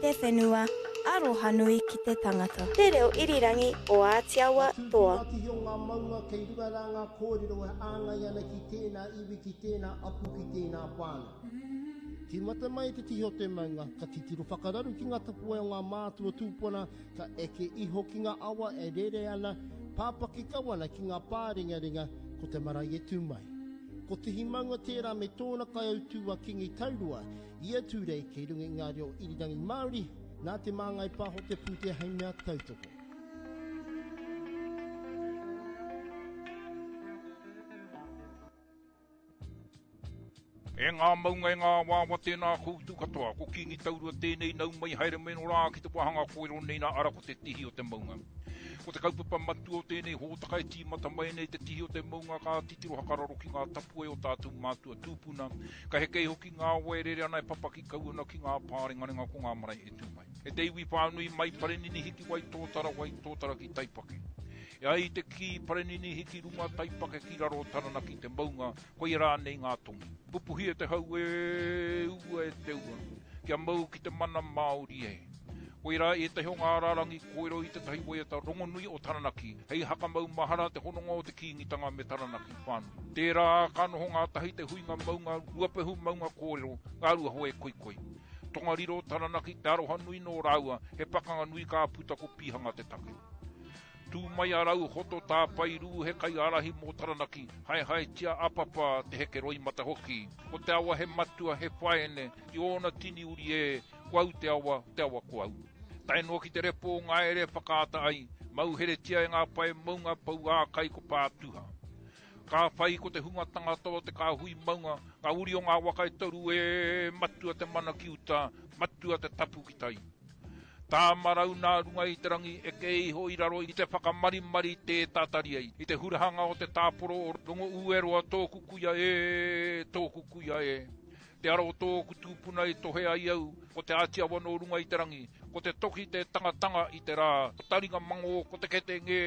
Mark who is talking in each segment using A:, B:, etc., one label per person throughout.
A: te whenua, aroha nui ki te tangata. Te reo irirangi o Ātiawa toa.
B: Atu ki o ngā maunga kei runga rā ngā kōrero e āngai ana ki tēnā iwi, ki tēnā apu, ki tēnā pāna. Ki mata mai te tihi o te maunga, ka titiro whakararu ki ngā tapua o ngā mātua tūpuna, ka eke iho ki ngā awa e rere ana, pāpaki kawana ki ngā pāringa-ringa, ko te marae e tūmai. Ko te himaunga tērā me tōna kai au tūa kingi taurua, ia tūrei kei runga i ngā reo irirangi Māori, nā te māngai pāho te pūtea hei mea tautoko.
C: E ngā maunga e ngā wāwa tēnā koutu katoa, ko kingi taurua tēnei nau mai haere meno rā ki te wahanga koero nei nā ara ko te tihi o te maunga. Ko te kaupapa matu o tēnei hōtaka e tīmata mai nei te tihi o te maunga ka titiro hakararo ki ngā tapue o tātou mātua tūpuna. Ka hekei hoki ngā waerere ana e papaki kauana ki ngā pārengarenga ko ngā marae e tūmai. E te iwi whānui mai parenini hiki wai tōtara ki taipake. E ai te ki parenini hiki runga taipake ki raro tarana ki te maunga, ko i rā nei ngā tongi. Pupuhi e te hau e ua e te ua, kia mau ki te mana Māori e. Ko i rā e te heo ngā rārangi koero i te tahi wai e ta rongonui o Taranaki, hei hakamau mahara te hononga o te kiingitanga me Taranaki whānu. Tērā kanoho ngā tahi te huinga maunga, ruapehu maunga kōrero, ngā rua hoe koikoi. Tonga riro Taranaki te aroha nui no rāua, he pakanga nui ka puta ko pihanga te take. Tū mai a rau hoto tā pai rū he kai arahi mō Taranaki, hai tia apapa te heke roi mata hoki. Ko te awa he matua he whaene, i ona tini uri e, kuau te awa kuau. Tai noa ki te repo ngā ere whakaata ai, mau here tia e ngā pai maunga pau a kai ko pātuha. Ka whai ko te hunga tangata o te ka hui maunga, ngā uri o ngā wakai tauru e matua te mana ki uta, matua te tapu ki tai. Tā marau nā runga i te rangi e ke iho i raro i te whakamari te tātari ai. I te hurahanga o te tāporo o rongo ueroa tōku kuia e. Te aro o tōku tūpuna i tohe ai au, ko te Ātiawa no runga i te rangi, ko te toki te tangatanga i te rā, ko taringa mango, ko te kete nge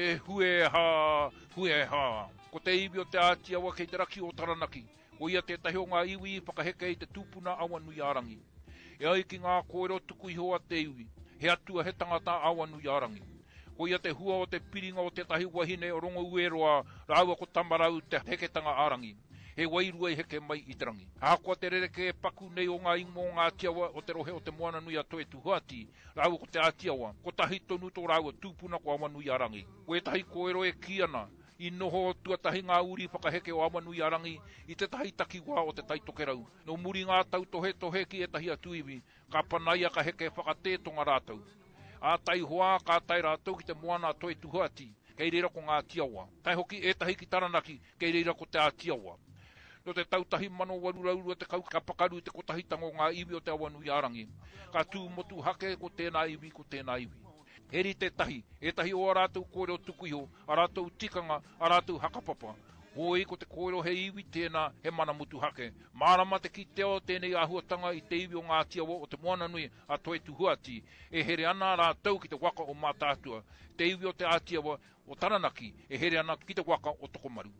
C: hueha. Ko te iwi o te Ātiawa kei te raki o Taranaki, ko ia te tahi o ngā iwi whakaheke i te tūpuna awa nui arangi. E ai ki ngā koero tuku iho a te iwi, he atua he tangata awa nui arangi. Ko ia te hua o te piringa o te tahi wahine o rongo ueroa, rāua ko tamarau te heketanga arangi. He wairua i heke mai i te rangi. Hākua te rereke e paku nei o ngā ingo ngā Ātiawa o te rohe o te moana nui a toe tuhuati, rāua ko te Ātiawa, ko tahi tonu tō rāua tūpuna ko awa nui arangi. Ko e tahi koero e kiana, i noho tuatahi ngā uri whakaheke o awa nui arangi i te tahi takiwa o te taitokerau. No muri ngā tau tohe ki e tahi atuiwi, ka panaia ka heke whakatetonga rātau. A tai hoa ka tai rātau ki te moana toe tuhuati, kei reira ko ngā Ātiawa. Tai hoki e tahi ki Taranaki, kei reira ko te Ātiawa. No te tautahi mano waruraurua te kau ka pakaru te kotahi tango ngā iwi o te awa nui arangi. Ka tū motu hake ko tēnā iwi. Heri te tahi, e tahi o a rātou kōreo tukuiho, a rātou tikanga, a rātou hakapapa. Hoi ko te kōreo he iwi tēnā he mana mutu hake. Mārama te ki teo tēnei ahuatanga i te iwi o ngā Ātiawa o te moana nui a toe tuhuati. E here ana rātou ki te waka o mātātua. Te iwi o te Ātiawa o Taranaki, e here ana ki te waka o Tokomaru.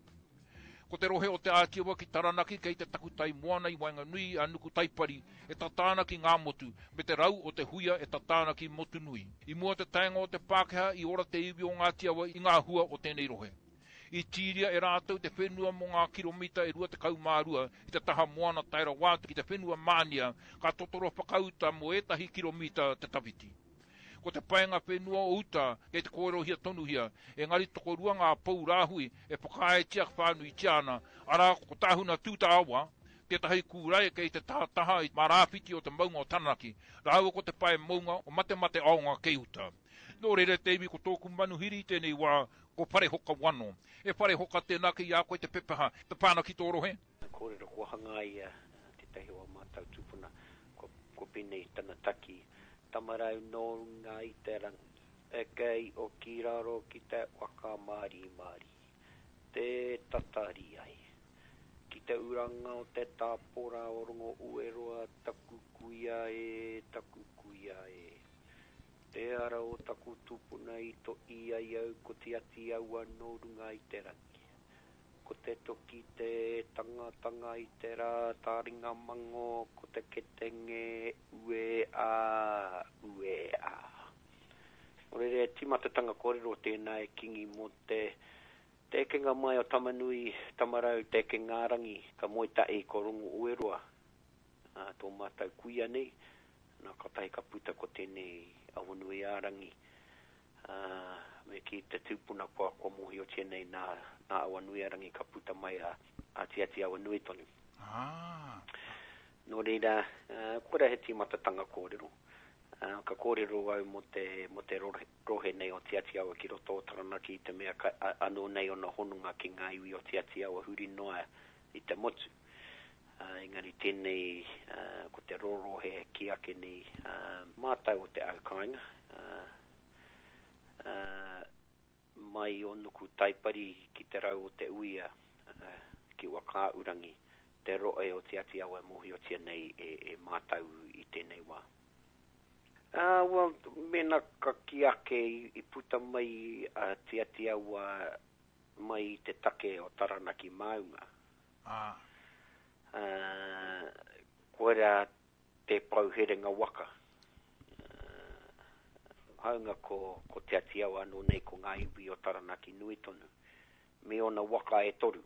C: Ko te rohe o te Ātiawa ki Taranaki kei te takutai moana i wainga nui a nuku taipari e tatāna ki ngā motu, me te rau o te huia e tatāna ki motu nui. I mua te taenga o te Pākehā i ora te iwi o ngā Ātiawa i ngā hua o tēnei rohe. I tīria e rātou te whenua mo ngā kilomita e rua te kaumārua i te taha moana taira wātu ki te whenua mānia ka totoro whakauta mo e tahi kilomita te tawiti. Ko te paenga whenua o uta kei te kōrero hia tonu hia, e ngari toko rua ngā pou rāhui e whakae tiak whānui tiana, ara ko tāhuna tūta awa, te tahi kūrai kei te taha i marāwhiti o te maunga o Taranaki, rāua ko te pae maunga o mate aonga kei uta. Nō rere te iwi ko tōku manuhiri tēnei wā, ko pare hoka wano. E pare hoka tēnā ki a koe te pepeha, te pāna ki tōrohe.
D: Kōrero kua hangai te tahi o mātau tūpuna, ko pene i tana taki. Tamarau nō ngā i te rangi, e kei o ki raro ki te waka māri. Te tatari ai. Ki te uranga o te tāpora o rongo ueroa taku kuia e. Te ara o taku tupuna i to i ai au ko te ati aua nō runga i te rangi. Ko te toki te tanga i te rā tāringa mango ko te ketenge ue a. matatanga kōrero tēnā e kingi mo te kenga mai o Tamanui, Tamarau, te kenga rangi, ka moita e korongo ueroa. Tō mātau kuia nei, nā katahi ka puta ko tēnei awanui ārangi. Me ki te tūpuna kua mohi o tēnei nā awanui ārangi ka puta mai a tiati awanui tonu. Nō reira, kura he ti matatanga kōrero. Ka kōrero au mo te rohe nei o tiati awa ki roto o Taranaki i te mea anō nei o na honunga ki ngā iwi o tiati awa huri noa i te motu. Engari tēnei ko te rorohe ki ake nei mātau o te aukainga. Mai o nuku taipari ki te rau o te uia ki waka urangi. Te roe o tiati awa mohi o tia nei e mātau i tēnei wā. Well, mena ka ki ake i puta mai tiati awa mai te take o Taranaki maunga. Koera te pauherenga waka. Haunga ko tiati awa anō nei ko ngā iwi o Taranaki nui tonu. Me ona waka e toru.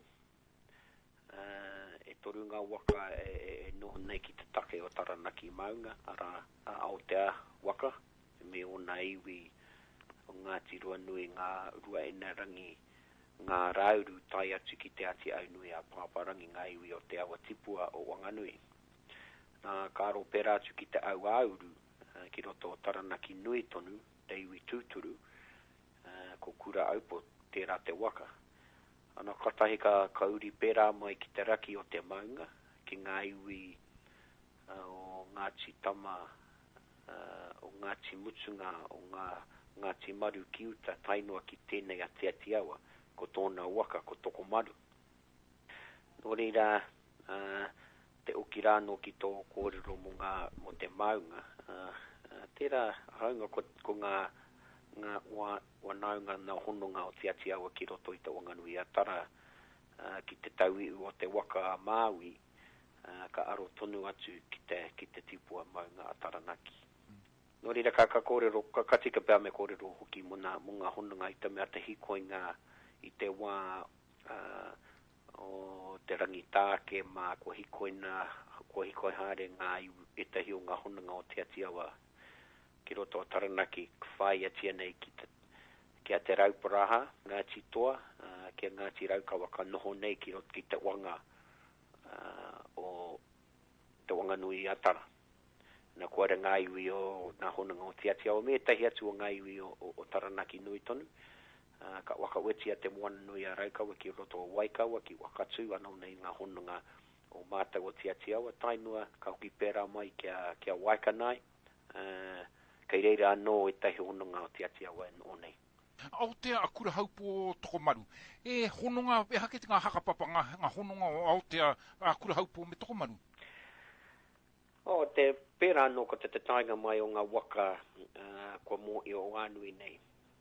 D: E toru ngā waka e noho nei ki te take o Taranaki maunga, ara Aotea waka, me ona iwi o Ngāti Ruanui, ngā rua ena rangi, ngā rauru tai atu ki te ati au nui a Pāparangi, ngā iwi o te awa tipua o Wanganui. Nā kāro pera atu ki te au auru, ki roto o Taranaki nui tonu, te iwi tūturu, ko kura aupo tērā te waka. Ana katahi ka uri pera mai ki te raki o te maunga, ki ngā iwi o Ngāti Tama, o Ngāti Mutunga, o Ngāti Maru ki uta, tainua ki tēnei a tiati awa, ko tōna waka, ko toko maru. Nō reira, te okirano ki tō kōrero mo te maunga, tērā haunga ko ngā wanaunga na hononga o tiati awa ki roto i te Wanganui a Tara, ki te tauiu o te waka a Māui, ka aro tonu atu ki te tipua maunga a Taranaki. Nō reira ka kōrero, ka tika pēr me kōrero hoki mo ngā hononga i te mea te hikoinga i te wā o te rangitāke mā kua hikoi haere ngā i te hio ngā hononga o tiati awa ki roto o Taranaki, whai atia nei ki a te rauparaha, Ngāti Toa, ki a Ngāti Raukawa ka noho nei ki te wanga o te Wanganui a Tara. Nā kuara ngā iwi o ngā honanga o tiati awa, me tahi atu o ngā iwi o Taranaki nui tonu. Ka waka weti a te moana nui a Raukawa ki roto o Waikawa, ki Wakatu, anau nei ngā honanga o mātau o tiati awa. Tainua, ka hoki pēra mai kia Waikanai, kei reira anō e tahi hononga o tiati awa o nei.
C: Aotea a kura haupo toko maru. E hononga, e hake te ngā hakapapa ngā hononga o Aotea a kura haupo me toko maru?
D: O te pēra anō ko te tainga mai o ngā waka kua mō i o Anui nei.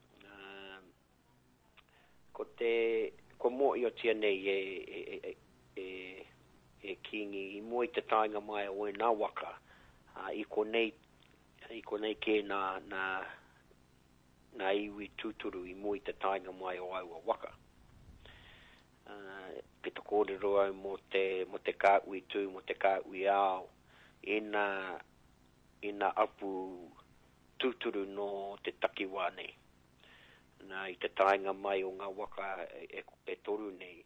D: Ko mō i o tia nei e kingi i mō i te tainga mai o e nā waka. I ko nei ke nā iwi tūturu i mō i te tainga mai o au a waka. Ki te kōrero au mo te kāui tū, mo te kāui ao, e nā apu tūturu no te takiwā nei. Nā i te tainga mai o ngā waka e toru nei.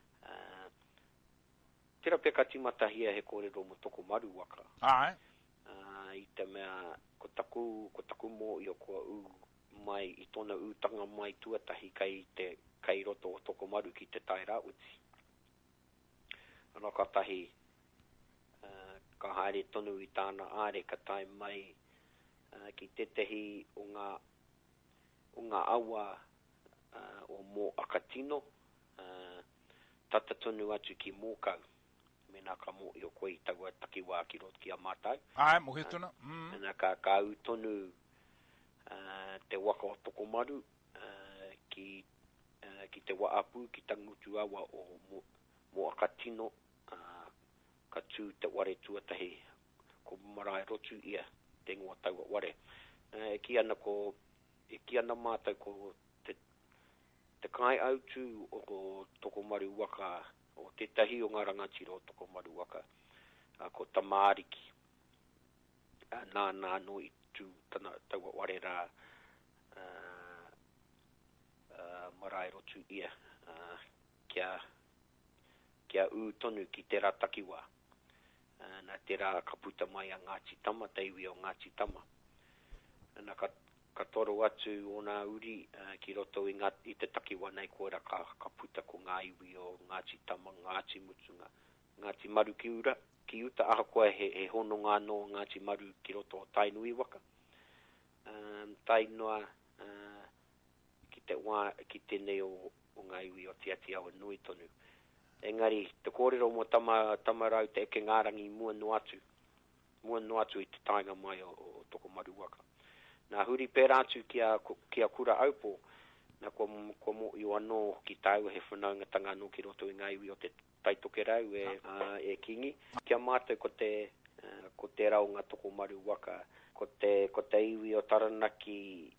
D: Tera peka timata hia he kōrero mo toko maru waka.
C: Ai.
D: I te mea, ko taku mō i o kua mai, i tōna tanga mai tuatahi kai roto o toko maru ki te tai rauti. Anō ka tahi, ka haere tonu i tāna are ka tai mai ki te tehi o ngā awa o mō Akatino, tata tonu atu ki Mōkau. Mena ka mō i o koe i taua takiwā ki rot ki a mātai.
C: Ai, mohe tona.
D: Mena ka au tonu te waka o toko maru ki te waapu ki tangutu awa o mō Akatino, ka tū te ware tuatahi ko marae rotu ia te ngua taua ware. Ki ana ko ki ana mātai ko te kai autu o ko Tokomaru waka, o te tahi o ngā rangatira o Tokomaru waka, ko Tamariki. Nā no i tū tana taua ware rā marae rotu ia kia tonu ki te rā takiwa. Na te rā ka puta mai a Ngāti Tama, te iwi o Ngāti Tama. Na ka toro atu o nā uri ki roto i te takiwa nei koera ka puta ko ngā iwi o Ngāti Tama, Ngāti Mutunga, Ngāti Maru ki uta aha koe he hono ngā no Ngāti Maru ki roto o Tainui waka. Tainua ki te nei o ngā iwi o Tiati Awa Nui tonu. Engari, te kōrero mo tamarau te eke ngārangi mua no atu i te tainga mai o Tokomaru waka. Nā huri pērā atu kia kura aupo, na ko mo i wano ki tau he whanaungatanga no ki roto i ngā iwi o te taitoke rau e kingi. Kia mātou ko te raunga Tokomaru waka, ko te iwi o Taranaki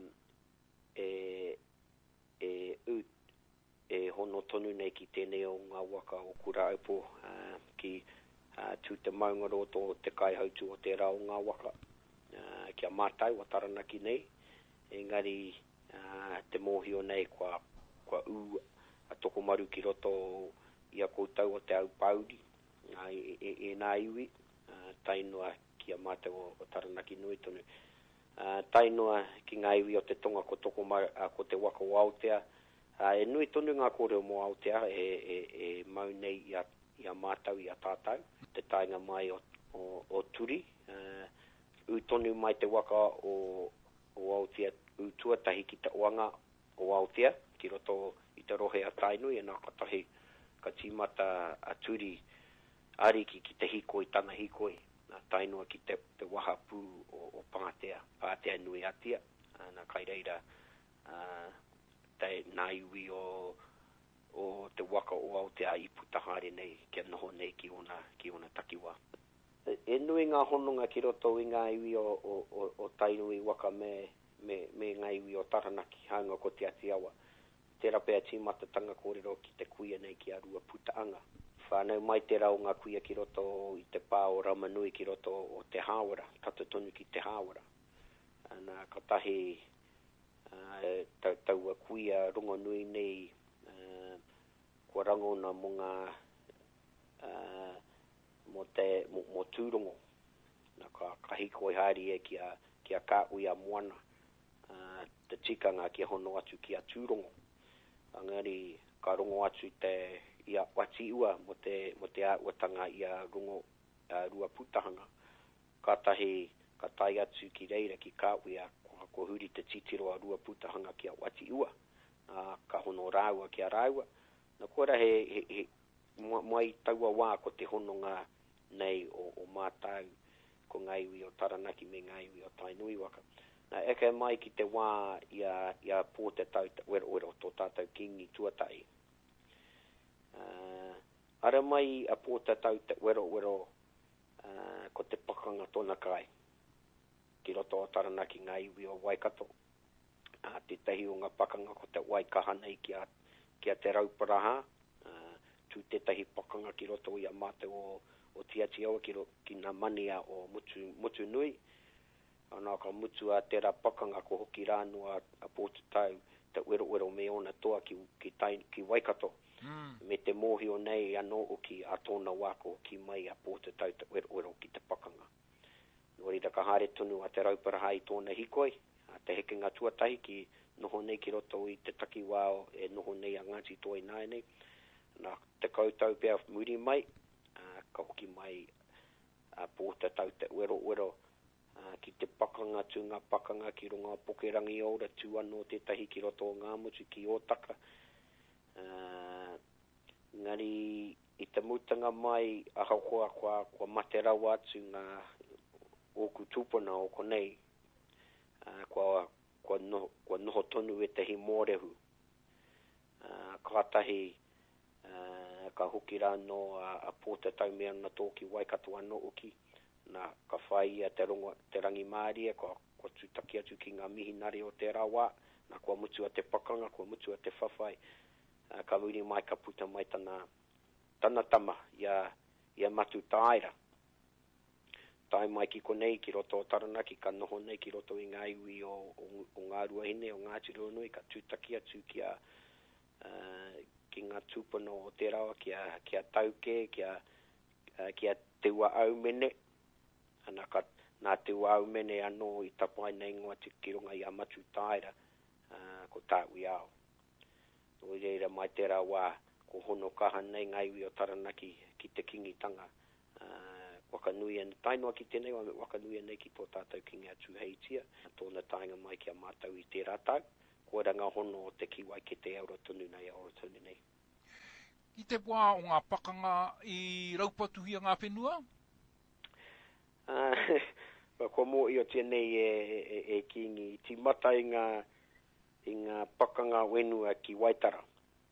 D: hono tonu nei ki tēnei o ngā waka o kura aupo ki tū te maungaroto o te kaihautu o te rao ngā waka. Kia mātau o Taranaki nei, engari te mōhio nei kua a Tokomaru ki roto i a koutou o te au pauri, nā iwi, tainua kia mātau o Taranaki nui tonu. Tainua ki ngā iwi o te tonga ko Tokomaru, ko te waka o Aotea, e nui tonu ngā kōreo mo Aotea e mau nei i a mātau, i a tātau, te tainga mai o Turi, tonu mai te waka o Aotea, tuatahi ki te oanga o Aotea, ki roto i te rohe a Tainui, e nā katahi ka tīmata a Turi ariki ki te hikoi, tana hikoi, tainua ki te waha pū o Pātea nui atia, nā kaireira nā iwi o te waka o Aotea i putahare nei, kia noho nei ki ona takiwa. E nui ngā hononga ki roto i ngā iwi o Tainui waka me ngā iwi o Taranaki, hanga ko te Atiawa. Tērā pēr tīmatatanga kōrero ki te kuia nei ki a rua putaanga. Whānau mai te rau ngā kuia ki roto i te pā o Ramanui ki roto o te Hāwara, tata tonu ki te Hāwara. Nā katahi taua kuia rongo nui nei kua rangona mo ngā mo tūrongo. Nā ka hikoi haere kia ka ui a moana, te tikanga kia hono atu kia tūrongo. Angari ka rongo atu i a wati ua mo te āuatanga i a rongo rua putahanga. Ka tai atu ki reira ki ka ui a ko huri te titiro a rua putahanga ki a wati ua. Ka hono rāua ki a rāua. Nā kora he mai taua wā ko te hononga nei o mātau ko ngā iwi o Taranaki me ngā iwi o Tainui waka. Nā eke mai ki te wā i a pō te tau te wero tō tātou kingi tuatai. Ara mai a pō te tau te wero ko te pakanga tōna kai. Ki roto o Taranaki ngā iwi o Waikato. Te tahi o ngā pakanga ko te Waikaha nei kia te rauparaha. Tu te tahi pakanga ki roto i a mātou o Tiatiawa ki ngā mania o mutu nui. Anā ka mutu a tērā pakanga ko hoki rānua a pōtu tau te wero me ona toa ki Waikato. Me te mōhio nei anō o ki a tōna wako ki mai a pōtu tau te wero ki te pakanga. Nōri ka hare tonu a te rauparaha i tōna hikoi, a te hekenga tuatahi ki noho nei ki roto i te takiwao e noho nei a Ngāti Toi nai nei. Nā te koutou pēr muri mai, ka hoki mai a pōta tau te wero ki te pakanga tu ngā pakanga ki runga pokerangi ora tu anō te tahi ki roto o ngā mutu ki Otaka. Ngari i te mutanga mai a haukoa kua mate rau atu ngā oku tūpuna o konei, kua noho tonu e te hi mōrehu. Kātahi ka hoki rāno a pōta tau mea na tō ki Waikato anō oki. Nā ka whai a te rangi Māria, kua tūtaki atu ki ngā mihinari o te rawa, nā kua mutu a te pakanga, kua mutu a te whawhai, ka wiri mai ka puta mai tana tama ia matu tāira. Tai mai ki konei ki roto o Taranaki, ka noho nei ki roto i ngā iwi o ngā ruahine, o ngā tironui, ka tūtaki atu ki ngā tūpuna o te rawa, kia tauke, kia te ua au mene, ana nā te ua au mene anō i tapai nei ngoa te kironga i a matu tāira, ko tāui ao. O reira mai te rawa, ko hono kaha nei ngā iwi o Taranaki ki te kingitanga, wakanuia tainoa ki tēnei, wakanuia nei ki tō tātou kingi atu heitia, tōna tainga mai ki a mātau i te rātau, kua ranga hono o te kiwai ki te aura tonu nei.
C: I te wā o ngā pakanga i raupatuhia ngā whenua?
D: Ko mō i o tēnei e kingi, ti mata i ngā pakanga wenua ki Waitara.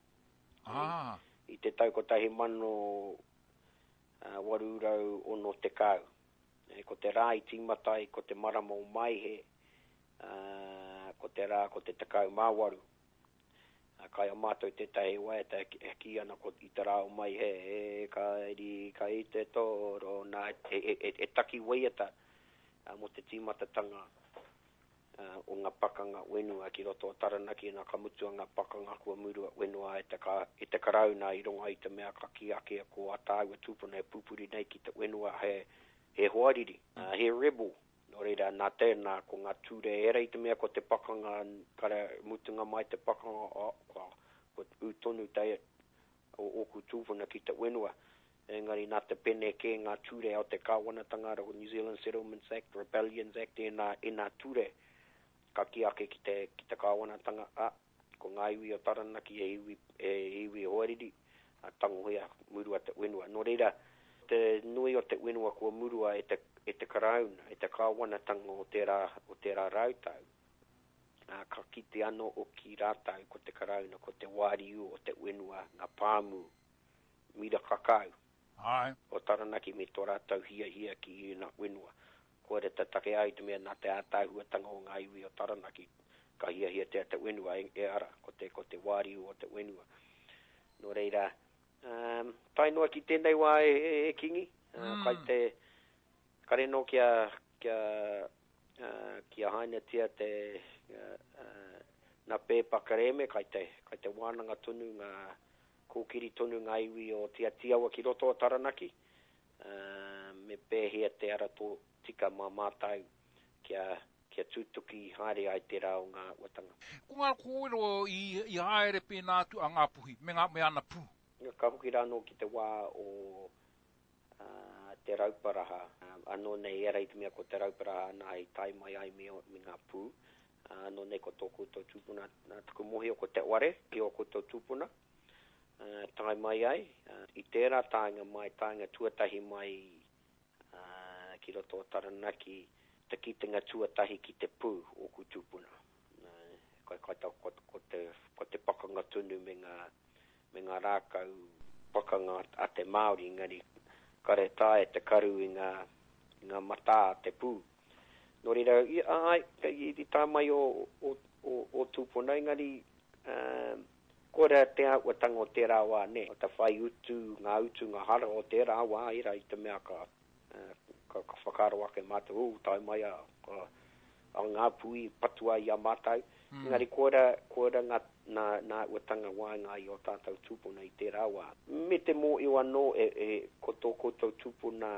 D: I te tau ko tahi mano warurau ono te kau. Ko te rā i tīmatai, ko te marama o maihe, ko te rā, ko te takau māwaru. Kai a mātou te tahi wai, ki ana ko i te rā o maihe, ka i te toro, e taki weiata mo te tīmatatanga o ngā pakanga wenua ki roto o Taranaki, nā ka mutua ngā pakanga kua murua wenua e te karauna i ronga i te mea ka ki ake ko atāua tūpuna e pupuri nei ki te wenua he hoariri, he rebel. No reira, nā tēnā ko ngā ture era i te mea ko te pakanga, kara mutunga mai te pakanga ko utonu tei o oku tūpuna ki te wenua. Engari nā te pene ke ngā ture o te kāwanatanga o New Zealand Settlements Act, Rebellions Act, e nā ture ka ki ake ki te kāwanatanga ko ngā iwi o Taranaki e iwi hoariri tangohia murua te wenua. No reira, te nui o te wenua kua murua e te karauna, e te kāwanatanga o te rā rautau. Ka kite ano o ki rātau ko te karauna, ko te wāriu o te wenua, ngā pāmu, mira kakau. O Taranaki me tō rātau hia ki ngā wenua. Ko re te take ai te mea nā te ātauhuatanga o ngā iwi o Taranaki, ka hia te wenua e ara, ko te wāriu o te wenua. No reira, tainoa ki tēnei wā e kingi, kai te kareno kia haina tia te nā pēpakareme, kai te wānanga tonu, ngā kōkiri tonu ngā iwi o Tiawa ki roto o Taranaki, me pēhea te ara tō tika mā mātau kia tūtuki haere ai te rā o ngā watanga.
C: Ko ngā kōero i haere pēnā atu a ngā puhi, me ana pū?
D: Ka hoki rāno ki te wā o te rauparaha. Anō nei era i te mea ko te rauparaha nā i tai mai ai me ngā pū. Anō nei ko tō koutou tūpuna, tuku mohi o ko te ware, ki o koutou tūpuna. Tai mai ai, i tērā tāinga mai, tāinga tuatahi mai ki roto o Taranaki, te kitenga tuatahi ki te pū o ku tūpuna. Ko te pakanga tunu me ngā rākau pakanga a te Māori, ngari kare tae te karu i ngā mata a te pū. No reira, i tā mai o tūpuna, ngari kora te awatanga o te rāwā ne, o te whai ngā hara o te rāwā, ira i te mea ka whakaro ake mātou, tai mai a ngā pui patua i a mātou. Ngari kora nā watanga wāinga i o tātou tūpuna i te rāwā. Me te mō iwa no ko tō koutou tūpuna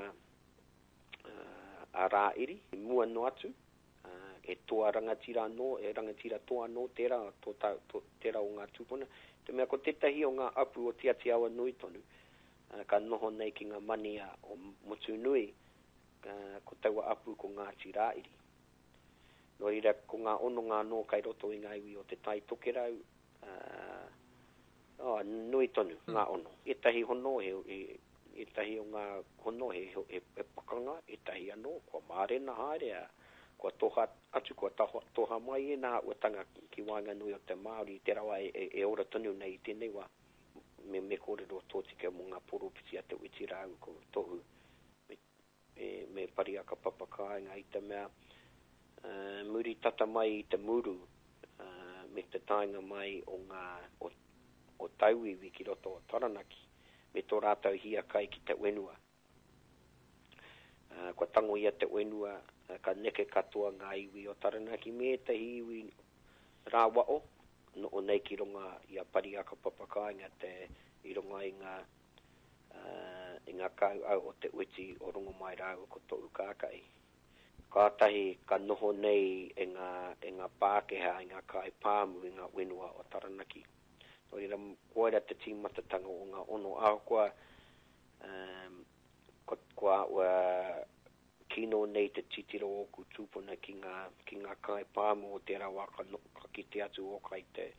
D: a rā iri, mua no atu, e toa rangatira no, e rangatira toa no tērā o ngā tūpuna. Te mea ko tetahi o ngā apu o Tiawa nui tonu, ka noho nei ki ngā mania o Motu Nui, ko taua apu ko ngā tira iri. No ira, ko ngā ono ngā no kai roto i ngā iwi o te tai tokerau, nui tonu, ngā ono. E tahi hono e tahi o ngā hono e pakanga, e tahi anō, kua mārena haere, kua toha atu, kua toha mai e nā watanga ki wāinga nui o te Māori, te rawa e ora tonu nei i tēnei wā, me kōrero tōtika mo ngā poropiti a te Witirau, ko tohu, me pariaka papakainga i te mea, muri tata mai I te muru, me te tainga mai o tauiwi ki roto o Taranaki, me tō rātau hia kai ki te wenua. Kua tango ia te wenua, ka neke katoa ngā iwi o Taranaki, me te iwi rā wao, no o nei ki ronga ia pariaka papakainga I ronga I ngā kau au o te uiti o rongo mai rau ko tō ukākai. Kātahi ka noho nei e ngā Pākehā, ngā kai pāmu, ngā wenua o Taranaki. No reira, koera te tīmatatanga o ngā ono ākua, kua kino nei te titiro oku tūpuna ki ngā kai pāmu o tērā waka ki te atu o kai te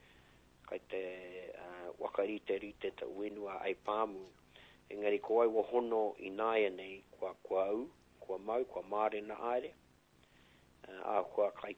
D: wakarite rite te wenua ai pāmu. Engari ko ai wa hono I nāia nei kua au, kua mau, kua māre na aere. Kua kai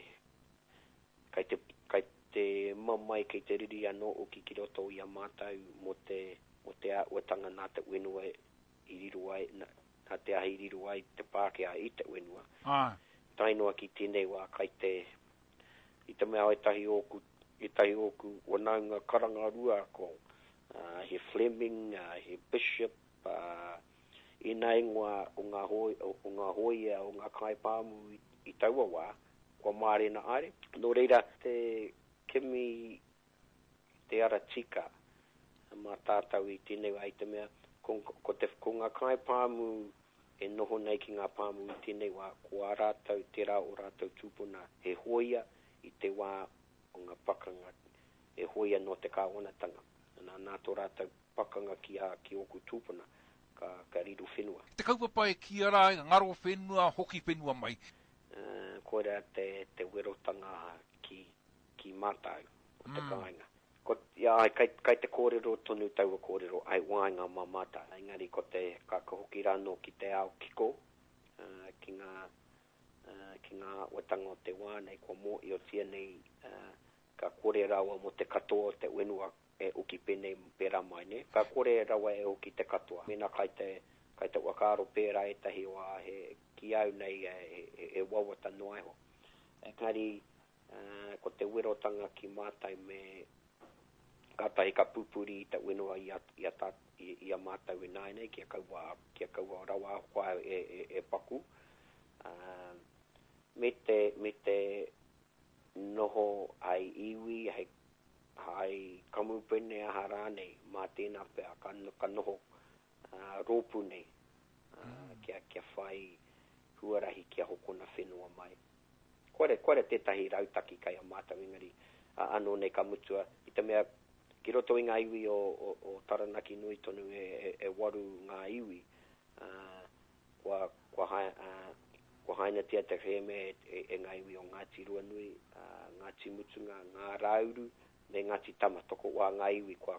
D: te mamai kei te riri anō o ki roto I a mātau mo te uatanga nā te wenua I riru ai, nā te ahi riru ai te Pākehā I te wenua. Tainoa ki tēnei wā kai I te mea tahi oku o naunga karangarua ko, he Fleming, he Bishop, I nā ingoa o ngā hoia o ngā kai pāmu I taua wā, kua māre na aere. Nō reira, te kimi te ara tika, mā tātau I tēnei wā I te mea, ko ngā kai pāmu e noho nei ki ngā pāmu I tēnei wā, kua rātau, tērā o rātau tūpuna, he hoia I te wā o ngā pakanga, he hoia no te kāwanatanga. Nā tō rātau pakanga ki oku tūpuna, ka riru whenua.
C: Te kaupapai ki ara, ngaro whenua, hoki whenua mai.
D: Koera te werotanga ki mātau o te kāinga. Kai te kōrero tonu taua kōrero ai wāinga mā mātau. Engari ko te kakahoki rano ki te ao kiko, ki ngā watanga o te wānei kua mō I o tia nei ka kore rawa mo te katoa o te wenua e uki penei pērā mai ne. Ka kore rawa e uki te katoa. Mena kai te wakaro pērā e tahi wā he ki au nei e wawata noaiho. Engari ko te werotanga ki mātai me kātahi ka pupuri I te wenua I a mātau e nai nei kia kaua rawa hoa e paku. Me te noho ai iwi, hai kamupene aha rānei, mā tēnā pēr ka noho rōpu nei, kia whai huarahi kia hokona whenua mai. Koare tētahi rautaki kai a mātau engari, anō nei ka mutua, I te mea, ki roto I ngā iwi o Taranaki nui tonu e waru ngā iwi, kua haina tia te reme e ngā iwi o Ngāti Ruanui, Ngāti Mutunga, Ngā Rauru, me Ngāti Tamatoko wā ngā iwi kua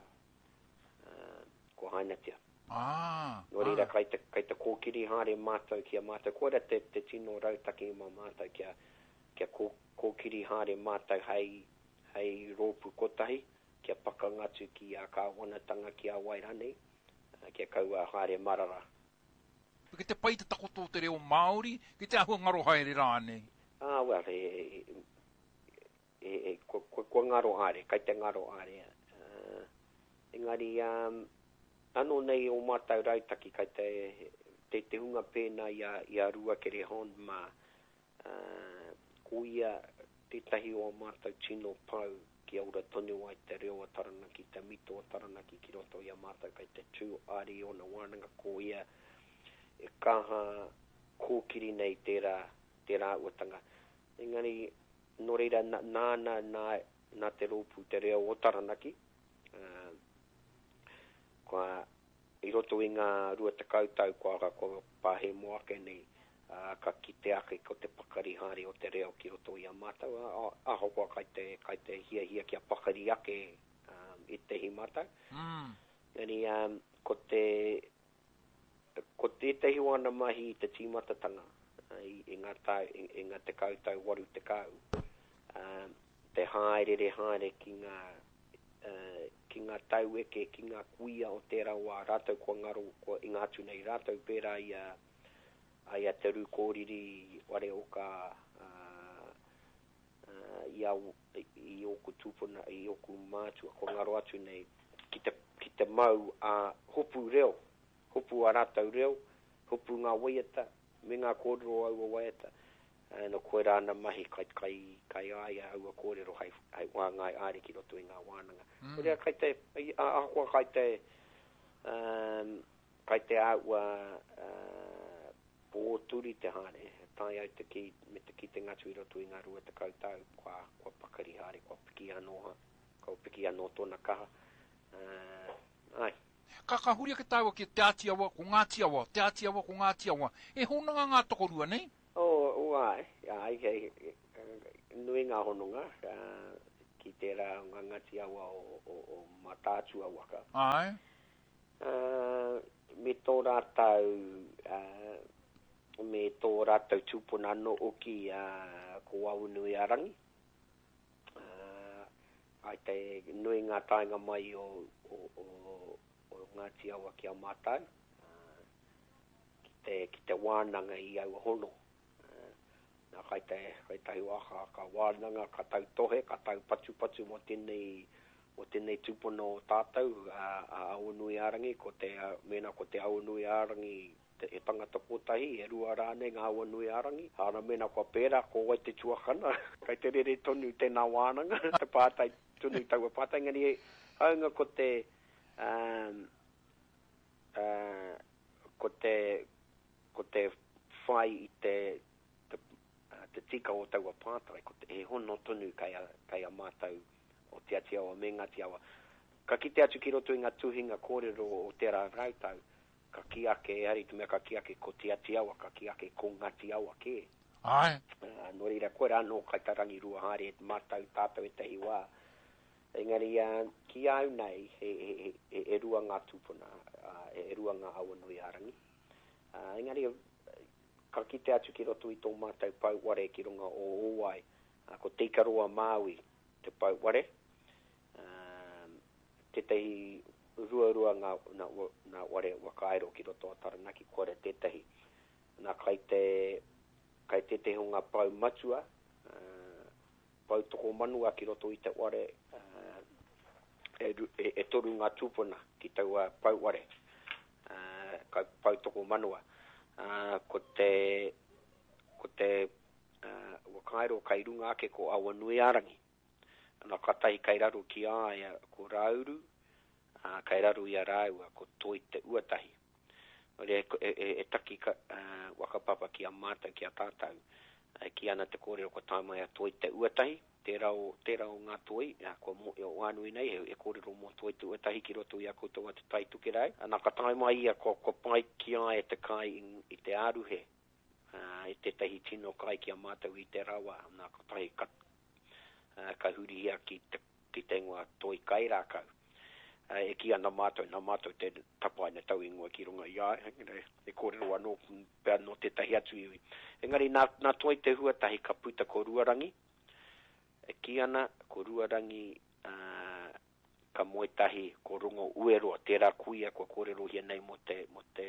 D: haina tia. Nō reira, kai te kōkiri hāre mātau kia mātau, koera te tino rautaki I mā mātau kia kōkiri hāre mātau hei rōpu kotahi, kia pakangatu ki a kāwanatanga ki a Wairanei, kia kaua hāre marara.
C: Ke te pai te takoto te reo Māori, ke te ahua ngaro haere rānei.
D: Well, kua ngaro are, kai te ngaro are. Engari, anō nei o mātau rautaki, kai te hunga pēnā I a rua kere hon mā, ko ia tētahi o mātau tino pau ki aura tonu ai te reo o Taranaki, te mito o Taranaki ki roto I a mātau, kai te tū ari o na wānanga ko ia, e kaha kōkiri nei tērā uatanga. Engari, nō reira, nā te rōpu te reo o Taranaki, I roto I ngā rua te kautau kua pāhe moake nei, ka kite ake ko te pakari hāre o te reo ki roto I a mātau, aho kua kai te hia kia pakari ake I te hi mātau. Engari, ko tētahi wana mahi I te tīmatatanga, I ngā te kautau waru te kau, te haere ki ngā taueke, ki ngā kuia o tērā wā rātau kua ngaro, kua I ngā tunei rātau pērā I a te rū kōriri ware o ka i oku tūpuna, i oku mātua, ko ngaro atu nei, ki te mau a hopu reo, hopu a rātau reo, hopu ngā waiata, me ngā kōrero au a waiata, no koe rāna mahi kai aia au a kōrero hei wāngai āre ki roto i ngā wānanga. Korea kai te, ahua kai te aua pōturi te hane, tai au te ki te ngatu i roto i ngā rua te kautau, kua pakari hare, kua piki anoha, kua piki ano tōna kaha. Ai.
C: Ka huria ke tāua ki te atiawa, ko Ngāti Awa, te atiawa, ko Ngāti Awa. E honanga ngā tokorua, nei?
D: Ai, nui ngā hononga, ki te rā Ngāti Awa o Matātua waka.
C: Ai.
D: Me tō rātau tūpuna no oki ko au nui arangi. Ai te nui ngā tainga mai o Ngāti Awa ki a mātai. Ki te wānanga i au hono. Nā kai te waka ka wānanga, ka tau tohe, ka tau patu mo tēnei tūpuna o tātou a au nui arangi, ko te au nui arangi e tangata kotahi, e rua rāne ngā au nui arangi. Hāna mena kua pērā, ko wai te tuakana. Kai te rere tonu tēnā wānanga, te pātai tonu taua pātai. Ngani haunga ko te whai i te tika o taua pātai, ko te e hono tonu kai a mātau o te atiawa, me Ngāti Awa. Ka kite atu ki roto i ngā tuhinga kōrero o tērā rautau, ka ki ake, hari tu mea ka ki ake ko te atiawa, ka ki ake ko Ngāti Awa ke.
C: Ai.
D: No reira, koe rā no kai tarangi rua hare, e mātau tātou e tehi wā. Engari, ki au nei, e rua ngā tūpuna, e rua ngā awa nui arangi. Engari, ka kite atu ki roto i tō mātau pauware ki runga o Owai, ko Teikaroa Māui, te pauware. Te tehi rua ngā ware wakaero ki roto a Taranaki, kore te tehi. Nā kai te te hunga pau matua, pau toko manua ki roto i te ware, e toru ngā tūpuna ki taua pau ware, pau toko manua. Ko te wakaero kai runga ake ko awa nui arangi. Nā katahi kai raru ki aia ko Rauru, kai raru i a Raua ko Toi te Uatahi. E taki wakapapa ki a mātau ki a tātau, ki ana te kōrero ko tāmai a Toi te Uatahi, tērā o ngā toi, ko o wānui nei, e kōrero mō Toi te Uatahi ki roto i a koutou atu tai tuke rau. Nā ka tāmai ia ko pai ki a e te kai i te aruhe, e te tahi tino kai ki a mātau i te rawa, nā ka tahi ka huri ia ki te ngua toi kai rākau. E ki ana mātou te tapai na tau ingoa ki runga ia, e kōrero anō pēr no te tahi atu iwi. Engari, nā toi te huatahi ka puta ko Ruarangi, e ki ana ko Ruarangi ka moetahi ko rungo ueroa, tērā kuia ko kōrero hia nei mo te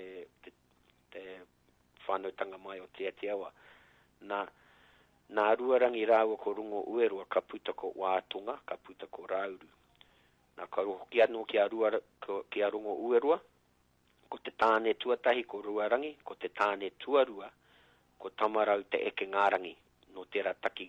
D: whānautanga mai o te Atiawa. Nā Ruarangi rāua ko rungo ueroa, ka puta ko Wātunga, ka puta ko Rauru. Nā ka hoki anō ki a rungo ueroa, ko te tāne tuatahi ko Ruarangi, ko te tāne tuarua, ko Tamarau te eke ngārangi, no tērā taki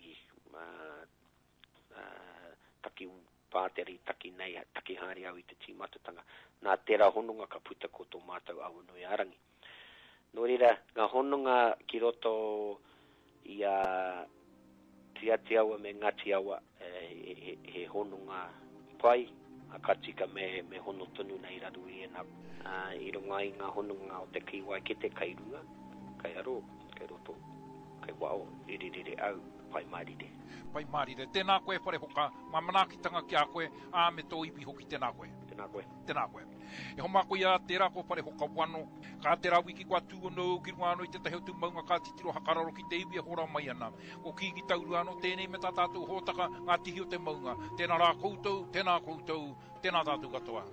D: pāteri, taki nei, taki hari au i te tīmatutanga. Nā tērā hononga ka puta ko tō mātou au nui arangi. Nō reira, ngā hononga ki roto i a Te Atiawa me Ngāti Awa, he hononga pai, a katika me hono tonu nei raru i ena. I runga i ngā hononga o te kiwai ke te kairunga, kai aro, kai roto, kai wao, ririre au, pai marire.
C: Pai marire, tēnā koe whare hoka, mamanakitanga ki a koe, a me tō iwi hoki tēnā koe. Tēnā koe. E ho mako ia tērā ko whare hoka wano, ka tērā wiki kua tūono, ki runga anō i te tahi o tū maunga ka titiro hakararo ki te iwi e hora mai ana. Ko ki tauru anō, tēnei me tā tātou hōtaka, ngā tihi o te maunga. Tēnā rā koutou, tēnā tātou katoa.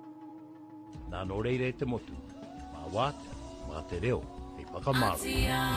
E: Nā no reire te motu, mā wāta, mā te reo, hei whakamāru.